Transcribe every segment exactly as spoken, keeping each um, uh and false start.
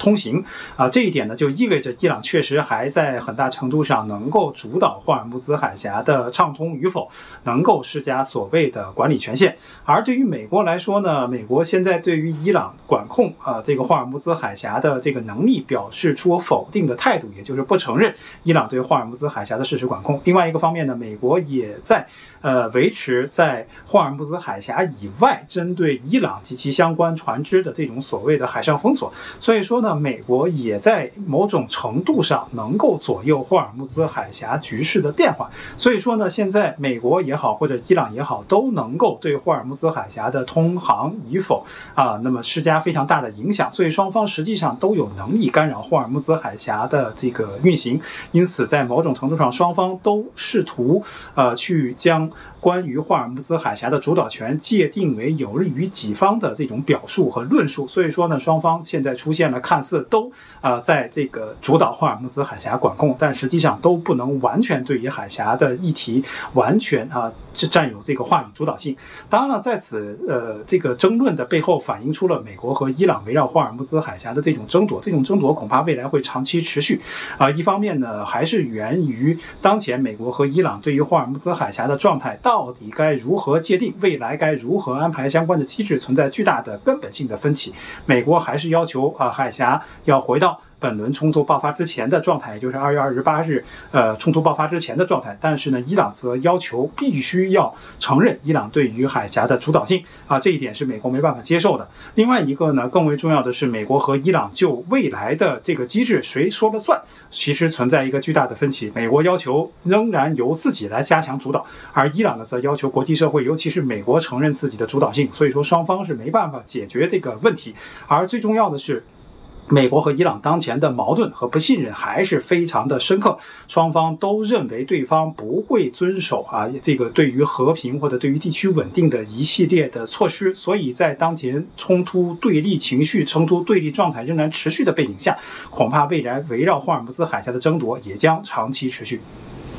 通行啊，这一点呢就意味着伊朗确实还在很大程度上能够主导霍尔木兹海峡的畅通与否，能够施加所谓的管理权限。而对于美国来说呢，美国现在对于伊朗管控啊这个霍尔木兹海峡的这个能力表示出否定的态度，也就是不承认伊朗对霍尔木兹海峡的事实管控。另外一个方面呢，美国也在呃维持在霍尔木兹海峡以外针对伊朗及其相关船只的这种所谓的海上封锁。所以说呢，美国也在某种程度上能够左右霍尔木兹海峡局势的变化。所以说呢，现在美国也好或者伊朗也好，都能够对霍尔木兹海峡的通航与否啊，那么施加非常大的影响。所以双方实际上都有能力干扰霍尔木兹海峡的这个运行。因此在某种程度上，双方都试图呃去将关于霍尔木兹海峡的主导权界定为有利于己方的这种表述和论述。所以说呢，双方现在出现了看似都呃在这个主导霍尔木兹海峡管控，但实际上都不能完全对于海峡的议题完全啊占有这个话语主导性。当然了，在此呃这个争论的背后反映出了美国和伊朗围绕霍尔木兹海峡的这种争夺，这种争夺恐怕未来会长期持续啊、呃。一方面呢，还是源于当前美国和伊朗对于霍尔木兹海峡的状态到底该如何界定，未来该如何安排相关的机制，存在巨大的根本性的分歧。美国还是要求啊、呃、海峡要回到本轮冲突爆发之前的状态，也就是二月二十八日呃冲突爆发之前的状态。但是呢，伊朗则要求必须要承认伊朗对于海峡的主导性啊，这一点是美国没办法接受的。另外一个呢，更为重要的是，美国和伊朗就未来的这个机制谁说了算，其实存在一个巨大的分歧。美国要求仍然由自己来加强主导，而伊朗呢则要求国际社会，尤其是美国承认自己的主导性。所以说双方是没办法解决这个问题。而最重要的是，美国和伊朗当前的矛盾和不信任还是非常的深刻，双方都认为对方不会遵守啊这个对于和平或者对于地区稳定的一系列的措施。所以在当前冲突对立情绪、冲突对立状态仍然持续的背景下，恐怕未来围绕霍尔木兹海峡的争夺也将长期持续。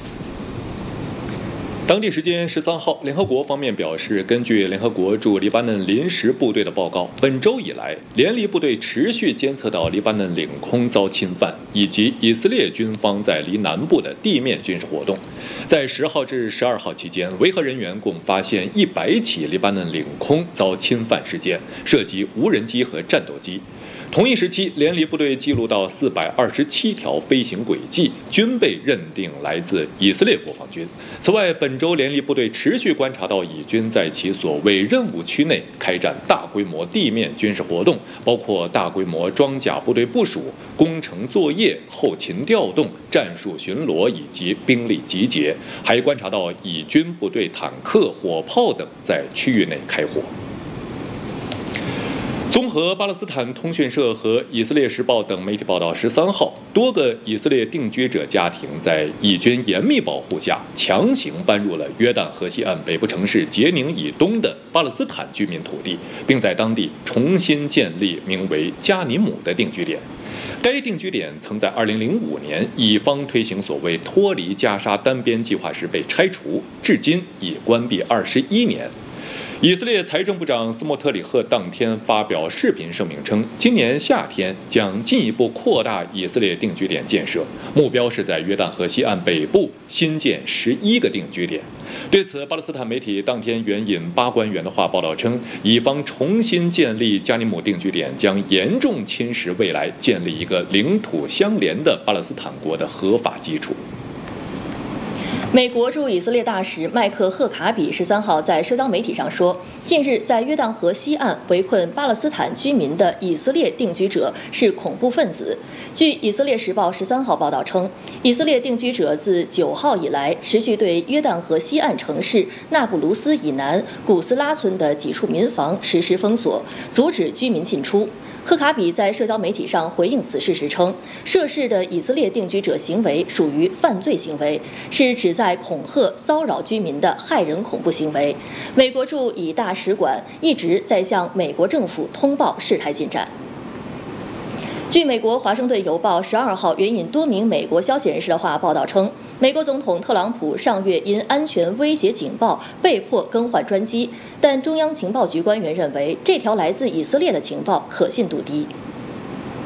当地时间十三号，联合国方面表示，根据联合国驻黎巴嫩临时部队的报告，本周以来，联黎部队持续监测到黎巴嫩领空遭侵犯，以及以色列军方在黎南部的地面军事活动。在十号至十二号期间，维和人员共发现一百起黎巴嫩领空遭侵犯事件，涉及无人机和战斗机。同一时期，联黎部队记录到四百二十七条飞行轨迹，均被认定来自以色列国防军。此外，本周联黎部队持续观察到以军在其所谓任务区内开展大规模地面军事活动，包括大规模装甲部队部署、工程作业、后勤调动、战术巡逻以及兵力集结，还观察到以军部队坦克、火炮等在区域内开火。综合巴勒斯坦通讯社和以色列时报等媒体报道，十三号，多个以色列定居者家庭在以军严密保护下，强行搬入了约旦河西岸北部城市杰宁以东的巴勒斯坦居民土地，并在当地重新建立名为加尼姆的定居点。该定居点曾在二零零五年以方推行所谓脱离加沙单边计划时被拆除，至今已关闭二十一年。以色列财政部长斯莫特里赫当天发表视频声明称，今年夏天将进一步扩大以色列定居点建设，目标是在约旦河西岸北部新建十一个定居点。对此，巴勒斯坦媒体当天援引八官员的话报道称，以方重新建立加尼姆定居点将严重侵蚀未来建立一个领土相连的巴勒斯坦国的合法基础。 美国驻以色列大使麦克赫卡比十三号在社交媒体上说，近日在约旦河西岸围困巴勒斯坦居民的以色列定居者是恐怖分子。据以色列时报十三号报道称，以色列定居者自九号以来持续对约旦河西岸城市那不鲁斯以南古斯拉村的几处民房实施封锁，阻止居民进出。赫卡比在社交媒体上回应此事时称，涉事的以色列定居者行为属于犯罪行为，是旨在恐吓、骚扰居民的骇人恐怖行为。美国驻以大使馆一直在向美国政府通报事态进展。据美国《华盛顿邮报》十二号援引多名美国消息人士的话报道称，美国总统特朗普上月因安全威胁警报被迫更换专机，但中央情报局官员认为这条来自以色列的情报可信度低。